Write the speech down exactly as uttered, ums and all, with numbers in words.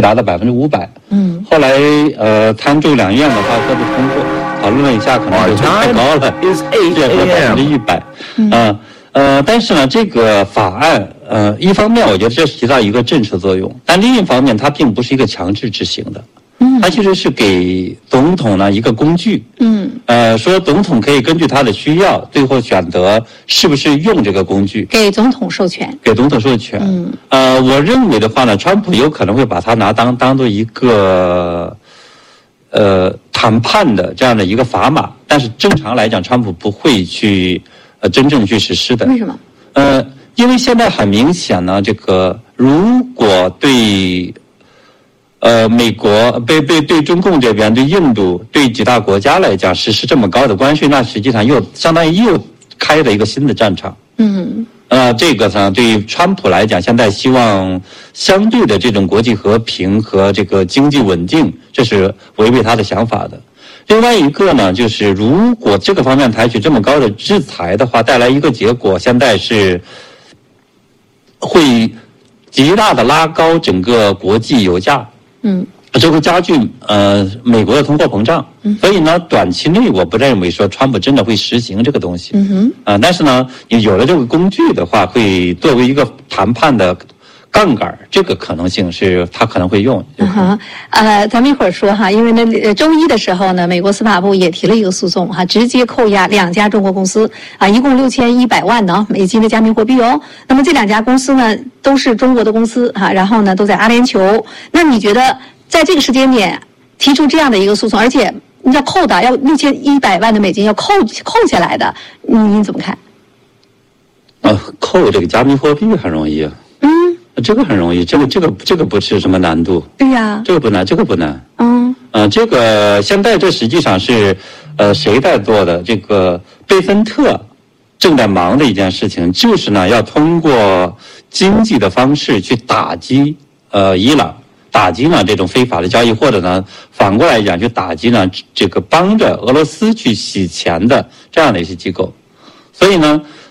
达到百分之五百。 嗯， 后来呃，参众两院的话各自通过，讨论了一下，可能就太高了，这和百分之一百。嗯呃，但是呢，这个法案呃，一方面我觉得这是起到一个震慑作用，但另一方面它并不是一个强制执行的。 嗯， 它其实是给总统呢一个工具。 嗯， 呃，说总统可以根据他的需要，最后选择是不是用这个工具， 给总统授权。 给总统授权。 嗯， 呃，我认为的话呢，川普有可能会把它拿当当做一个呃谈判的这样的一个砝码，但是正常来讲，川普不会去呃真正去实施的。 为什么？ 呃，因为现在很明显呢，这个如果对。呃，美国被被对中共这边、对印度、对几大国家来讲实施这么高的关税，那实际上又相当于又开了一个新的战场。 嗯， 呃，这个呢，对于川普来讲，现在希望相对的这种国际和平和这个经济稳定，这是违背他的想法的。另外一个呢，就是如果这个方面采取这么高的制裁的话，带来一个结果，现在是会极大的拉高整个国际油价。 嗯， 这会加剧呃美国的通货膨胀。嗯，所以呢，短期内我不认为说川普真的会实行这个东西。 嗯哼， 啊、呃，但是呢，你有了这个工具的话，会作为一个谈判的杠杆，这个可能性是他可能会用。 嗯哼，呃，咱们一会儿说哈，因为呢，周一的时候呢，美国司法部也提了一个诉讼哈，直接扣押两家中国公司啊，一共六千一百万呢美金的加密货币哦。那么这两家公司呢，都是中国的公司哈，然后呢，都在阿联酋。那你觉得在这个时间点提出这样的一个诉讼，而且你要扣的要六千一百万的美金要扣扣下来的，你你怎么看？ 呃，扣这个加密货币很容易啊。 嗯。 这个很容易，这个这个这个不是什么难度。 对呀， 这个不难，这个不难。 嗯， 呃，这个现在这实际上是，呃，谁在做的？这个贝森特正在忙的一件事情，就是呢，要通过经济的方式去打击呃伊朗，打击呢这种非法的交易，或者呢反过来讲，去打击呢这个帮着俄罗斯去洗钱的这样的一些机构。所以呢，